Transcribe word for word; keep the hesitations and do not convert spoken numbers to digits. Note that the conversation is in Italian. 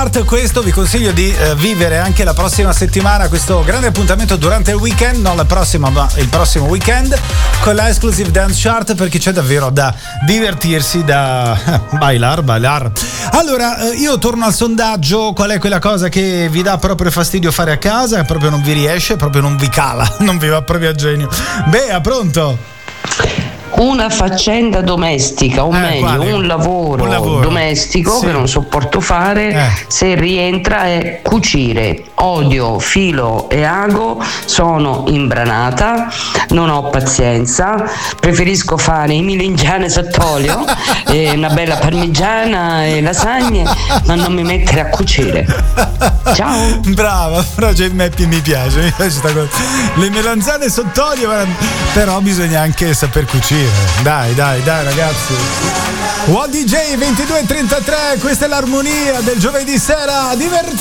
Chart. Questo vi consiglio di eh, vivere anche la prossima settimana questo grande appuntamento durante il weekend, non la prossima ma il prossimo weekend, con la Exclusive Dance Chart, perché c'è davvero da divertirsi, da bailar, bailar. Allora, eh, io torno al sondaggio. Qual è quella cosa che vi dà proprio fastidio fare a casa, proprio non vi riesce, proprio non vi cala, non vi va proprio a genio? Bea, pronto? Una faccenda domestica, o Eh, meglio, quale? un lavoro, Un lavoro. domestico Sì. che non sopporto fare, Eh. se rientra, è cucire. Odio filo e ago, sono imbranata, non ho pazienza, preferisco fare i milingiane sott'olio, e una bella parmigiana e lasagne, ma non mi mettere a cucire. Ciao. Brava, però cioè, mi mi piace, mi piace sta cosa. Le melanzane sott'olio, ma- però bisogna anche saper cucire. Dai, dai, dai ragazzi. Walt D J ventidue e trentatré, questa è l'armonia del giovedì sera. Divertitevi.